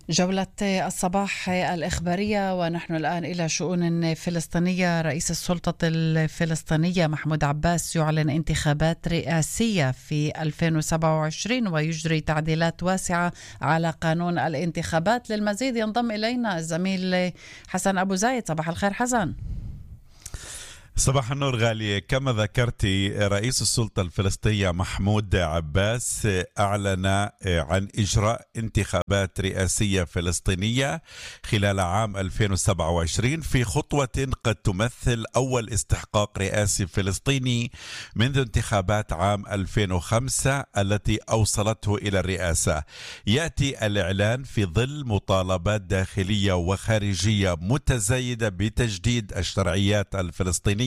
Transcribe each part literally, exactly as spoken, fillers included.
جولة الصباح الإخبارية، ونحن الآن إلى شؤون فلسطينية. رئيس السلطة الفلسطينية محمود عباس يعلن انتخابات رئاسية في ألفين وسبعة وعشرين ويجري تعديلات واسعة على قانون الانتخابات. للمزيد ينضم إلينا الزميل حسن أبو زايد. صباح الخير حسن. صباح النور غالية. كما ذكرتي، رئيس السلطة الفلسطينية محمود عباس أعلن عن إجراء انتخابات رئاسية فلسطينية خلال عام ألفين وسبعة وعشرين في خطوة قد تمثل أول استحقاق رئاسي فلسطيني منذ انتخابات عام ألفين وخمسة التي أوصلته إلى الرئاسة. يأتي الإعلان في ظل مطالبات داخلية وخارجية متزايدة بتجديد الشرعيات الفلسطينية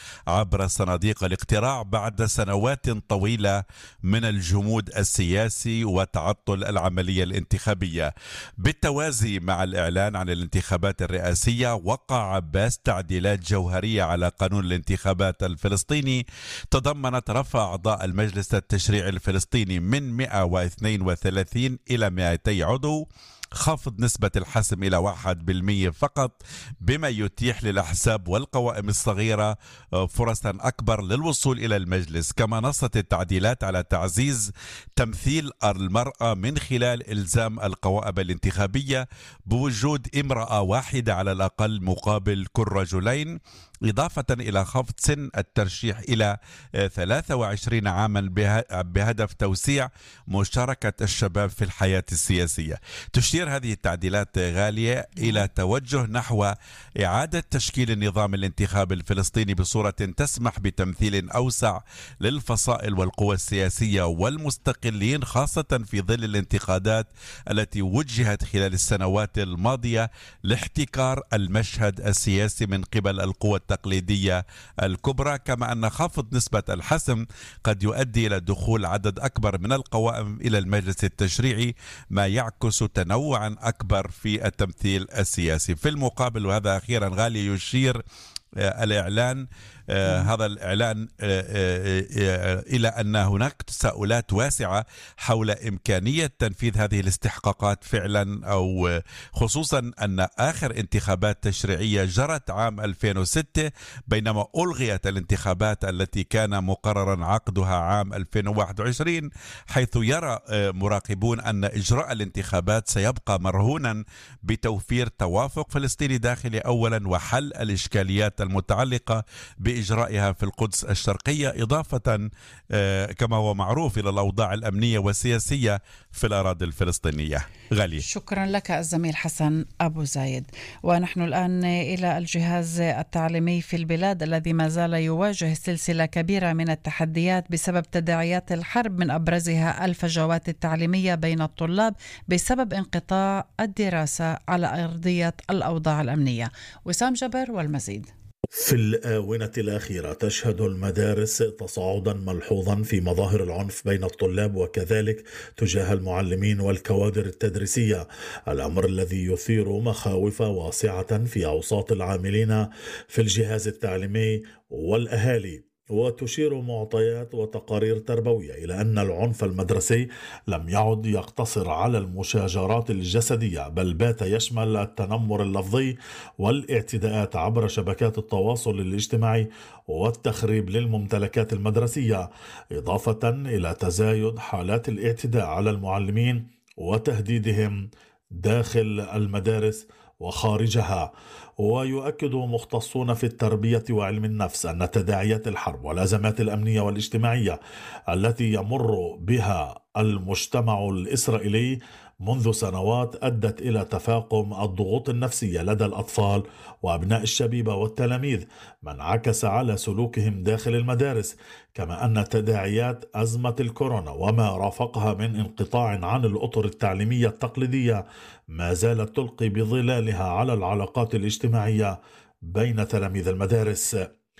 عبر صناديق الاقتراع بعد سنوات طويلة من الجمود السياسي وتعطل العملية الانتخابية. بالتوازي مع الإعلان عن الانتخابات الرئاسية، وقع عباس تعديلات جوهرية على قانون الانتخابات الفلسطيني تضمنت رفع أعضاء المجلس التشريعي الفلسطيني من مئة واثنين وثلاثين إلى مئتي عضو، خفض نسبة الحسم إلى واحد بالمئة فقط، بما يتيح للأحزاب والقوائم الصغيرة فرصا أكبر للوصول إلى المجلس. كما نصت التعديلات على تعزيز تمثيل المرأة من خلال إلزام القوائم الانتخابية بوجود امرأة واحدة على الأقل مقابل كل رجلين، إضافة إلى خفض سن الترشيح إلى ثلاثة وعشرين عاما بهدف توسيع مشاركة الشباب في الحياة السياسية. تشير هذه التعديلات غالية إلى توجه نحو إعادة تشكيل النظام الانتخابي الفلسطيني بصورة تسمح بتمثيل أوسع للفصائل والقوى السياسية والمستقلين، خاصة في ظل الانتقادات التي وجهت خلال السنوات الماضية لاحتكار المشهد السياسي من قبل القوى التقليدية الكبرى. كما أن خفض نسبة الحسم قد يؤدي إلى دخول عدد أكبر من القوائم إلى المجلس التشريعي، ما يعكس تنوعا أكبر في التمثيل السياسي. في المقابل، وهذا أخيرا غالي، يشير الإعلان آه هذا الإعلان آه آه آه إلى أن هناك تساؤلات واسعة حول إمكانية تنفيذ هذه الاستحقاقات فعلا، أو آه خصوصا أن آخر انتخابات تشريعية جرت عام ألفين وستة، بينما ألغيت الانتخابات التي كان مقررا عقدها عام ألفين وواحد وعشرين، حيث يرى آه مراقبون أن إجراء الانتخابات سيبقى مرهونا بتوفير توافق فلسطيني داخلي أولا، وحل الإشكاليات المتعلقة بإجرائها في القدس الشرقية، إضافة كما هو معروف إلى الأوضاع الأمنية والسياسية في الأراضي الفلسطينية. غالي، شكرا لك الزميل حسن أبو زايد. ونحن الآن إلى الجهاز التعليمي في البلاد الذي ما زال يواجه سلسلة كبيرة من التحديات بسبب تداعيات الحرب، من أبرزها الفجوات التعليمية بين الطلاب بسبب انقطاع الدراسة على أرضية الأوضاع الأمنية. وسام جبر والمزيد. في الآونة الأخيرة تشهد المدارس تصاعدا ملحوظا في مظاهر العنف بين الطلاب وكذلك تجاه المعلمين والكوادر التدريسية، الأمر الذي يثير مخاوف واسعة في أوساط العاملين في الجهاز التعليمي والأهالي. وتشير معطيات وتقارير تربوية إلى أن العنف المدرسي لم يعد يقتصر على المشاجرات الجسدية، بل بات يشمل التنمر اللفظي والاعتداءات عبر شبكات التواصل الاجتماعي والتخريب للممتلكات المدرسية، إضافة إلى تزايد حالات الاعتداء على المعلمين وتهديدهم داخل المدارس وخارجها. ويؤكد مختصون في التربية وعلم النفس أن تداعيات الحرب والأزمات الأمنية والاجتماعية التي يمر بها المجتمع الإسرائيلي منذ سنوات أدت إلى تفاقم الضغوط النفسية لدى الأطفال وأبناء الشبيبة والتلاميذ، ما انعكس على سلوكهم داخل المدارس. كما أن تداعيات أزمة الكورونا وما رافقها من انقطاع عن الأطر التعليمية التقليدية ما زالت تلقي بظلالها على العلاقات الاجتماعية بين تلاميذ المدارس.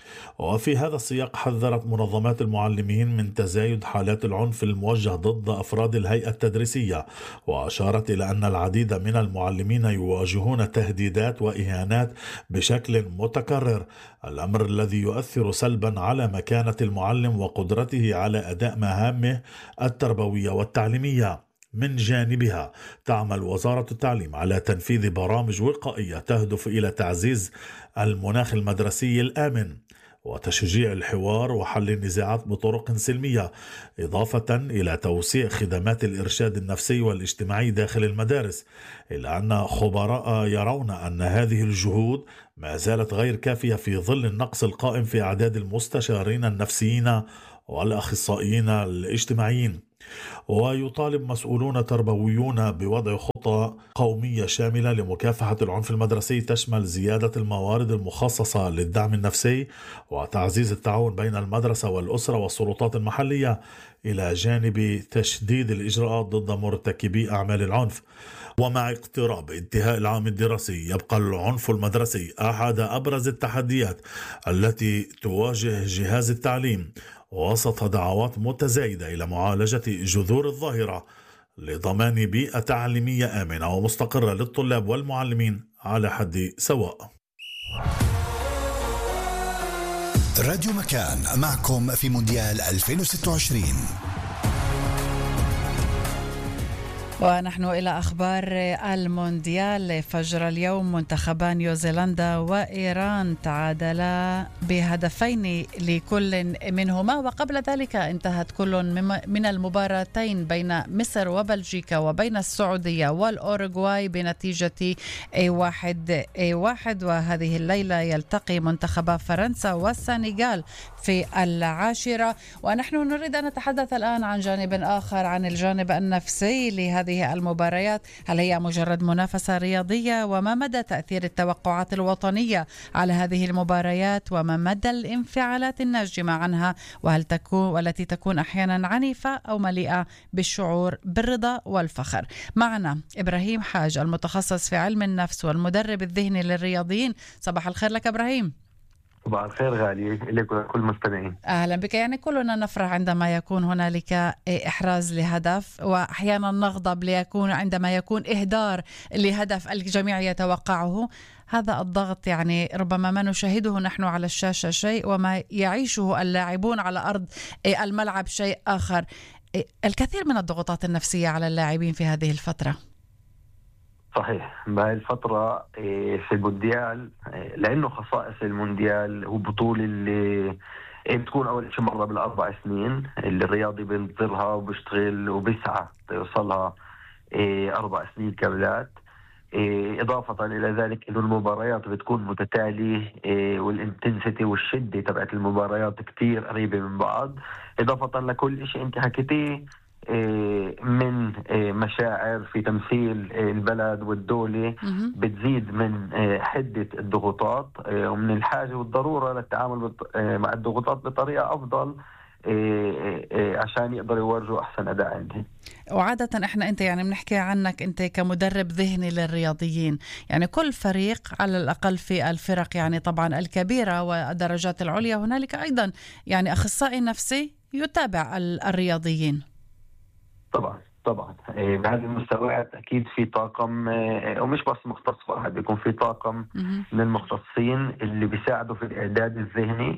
وفي هذا السياق حذرت منظمات المعلمين من تزايد حالات العنف الموجه ضد أفراد الهيئة التدريسية، وأشارت إلى أن العديد من المعلمين يواجهون تهديدات وإهانات بشكل متكرر، الأمر الذي يؤثر سلبا على مكانة المعلم وقدرته على أداء مهامه التربوية والتعليمية. من جانبها تعمل وزارة التعليم على تنفيذ برامج وقائية تهدف إلى تعزيز المناخ المدرسي الآمن وتشجيع الحوار وحل النزاعات بطرق سلمية، إضافة إلى توسيع خدمات الإرشاد النفسي والاجتماعي داخل المدارس، إلا أن خبراء يرون أن هذه الجهود ما زالت غير كافية في ظل النقص القائم في أعداد المستشارين النفسيين والأخصائيين الاجتماعيين. ويطالب مسؤولون تربويون بوضع خطة قومية شاملة لمكافحة العنف المدرسي تشمل زيادة الموارد المخصصة للدعم النفسي وتعزيز التعاون بين المدرسة والأسرة والسلطات المحلية، إلى جانب تشديد الإجراءات ضد مرتكبي أعمال العنف. ومع اقتراب انتهاء العام الدراسي يبقى العنف المدرسي أحد أبرز التحديات التي تواجه جهاز التعليم وسط دعوات متزايدة إلى معالجة جذور الظاهرة لضمان بيئة تعليمية آمنة ومستقرة للطلاب والمعلمين على حد سواء. راديو مكان معكم في مونديال ألفين وستة وعشرين. ونحن إلى أخبار المونديال. فجر اليوم منتخبان نيوزيلندا وإيران تعادلا بهدفين لكل منهما، وقبل ذلك انتهت كل من المباراتين بين مصر وبلجيكا وبين السعودية والأوروغواي بنتيجة واحد واحد. وهذه الليلة يلتقي منتخبا فرنسا والسنغال في العاشرة. ونحن نريد أن نتحدث الآن عن جانب آخر، عن الجانب النفسي لهذه المباريات. هل هي مجرد منافسة رياضية؟ وما مدى تأثير التوقعات الوطنية على هذه المباريات؟ وما مدى الانفعالات الناجمة عنها؟ وهل تكون والتي تكون أحيانا عنيفة أو مليئة بالشعور بالرضا والفخر؟ معنا إبراهيم حاج المتخصص في علم النفس والمدرب الذهني للرياضيين. صباح الخير لك إبراهيم. صباح الخير غالي لك ولكل المستمعين. أهلا بك. يعني كلنا نفرح عندما يكون هنالك إحراز لهدف، وأحيانا نغضب ليكون عندما يكون إهدار لهدف الجميع يتوقعه. هذا الضغط يعني ربما ما نشاهده نحن على الشاشة شيء، وما يعيشه اللاعبون على أرض الملعب شيء آخر. الكثير من الضغوطات النفسية على اللاعبين في هذه الفترة. صحيح، بهاي الفترة في المونديال، لأنه خصائص المونديال هو بطولة اللي بتكون أول شيء مرة بالأربع سنين، اللي الرياضي بينتظرها وبيشتغل وبيسعى يوصلها أربع سنين كاملات. إضافة إلى ذلك إنه المباريات بتكون متتالية، والإنتنسيتي والشدة تبعت المباريات كتير قريبة من بعض. إضافة لكل شيء أنت حكيتيه من مشاعر في تمثيل البلد والدولة، بتزيد من حدة الضغوطات ومن الحاجة والضرورة للتعامل مع الضغوطات بطريقة أفضل عشان يقدروا يورجوا أحسن أداء عندهم. وعادة إحنا أنت يعني بنحكي عنك أنت كمدرب ذهني للرياضيين، يعني كل فريق على الأقل في الفرق يعني طبعا الكبيرة والدرجات العليا هنالك أيضا يعني أخصائي نفسي يتابع الرياضيين. طبعا طبعا بهذه المستويات اكيد في طاقم، ومش بس مختص واحد، بيكون في طاقم من المختصين اللي بيساعدوا في الاعداد الذهني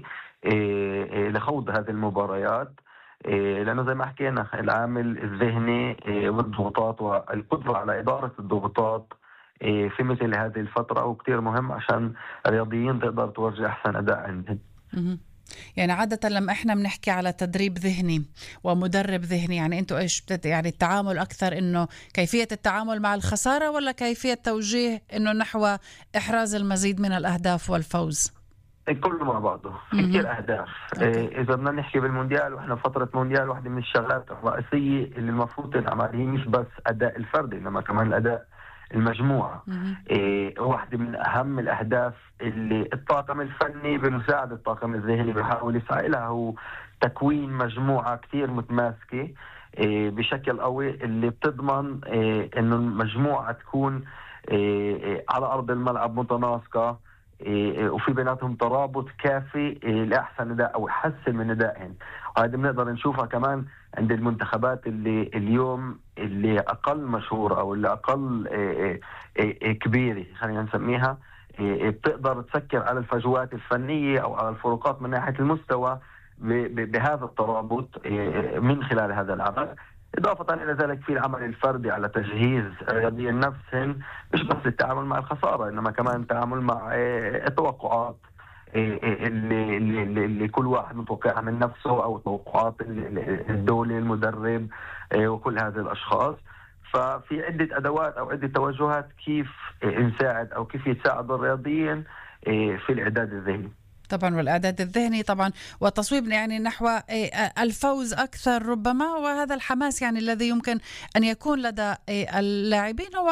لخوض هذه المباريات، لانه زي ما حكينا العامل الذهني والضغوطات والقدره على اداره الضغوطات في مثل هذه الفتره وكتير مهم عشان الرياضيين تقدر تورجي احسن اداء عندهم. يعني عادة لما احنا بنحكي على تدريب ذهني ومدرب ذهني، يعني انتوا ايش بتت... يعني التعامل اكثر انه كيفية التعامل مع الخسارة، ولا كيفية توجيه انه نحو احراز المزيد من الاهداف والفوز؟ كله مع بعضه، في كثير اهداف. إيه اذا بدنا نحكي بالمونديال، واحنا فترة مونديال، واحدة من الشغلات الرئيسية اللي المفروض تنعمل هي مش بس اداء الفردي انما كمان الاداء المجموعة. إيه واحدة من أهم الأهداف اللي الطاقم الفني بمساعد الطاقم الذهني بيحاول يسعى لها هو تكوين مجموعة كتير متماسكة إيه بشكل قوي، اللي بتضمن إيه إنه المجموعة تكون إيه على أرض الملعب متناسقة، إيه وفي بيناتهم ترابط كافي إيه لأحسن أداء أو يحسن من أدائهم. وهذا بنقدر نشوفها كمان عند المنتخبات اللي اليوم اللي أقل مشهورة أو اللي أقل إيه إيه كبيرة خلينا نسميها، إيه بتقدر تسكر على الفجوات الفنية أو على الفروقات من ناحية المستوى بهذا الترابط إيه من خلال هذا العمل. إضافة إلى ذلك في العمل الفردي على تجهيز رياضيين نفسهم، مش بس التعامل مع الخسارة إنما كمان التعامل مع التوقعات اللي, اللي, اللي كل واحد متوقعها من نفسه، أو توقعات الدولة، المدرب، وكل هذه الأشخاص. ففي عدة أدوات أو عدة توجهات كيف نساعد أو كيف يساعد الرياضيين في الإعداد الذهني. طبعا، والإعداد الذهني طبعا وتصويب يعني نحو الفوز أكثر ربما، وهذا الحماس يعني الذي يمكن أن يكون لدى اللاعبين هو